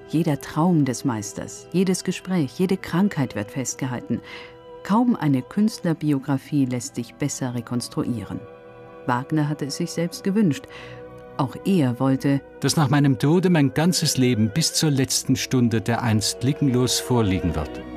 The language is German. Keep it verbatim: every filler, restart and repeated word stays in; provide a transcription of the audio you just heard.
Jeder Traum des Meisters, jedes Gespräch, jede Krankheit wird festgehalten. Kaum eine Künstlerbiografie lässt sich besser rekonstruieren. Wagner hatte es sich selbst gewünscht. Auch er wollte, dass nach meinem Tode mein ganzes Leben bis zur letzten Stunde dereinst lückenlos vorliegen wird.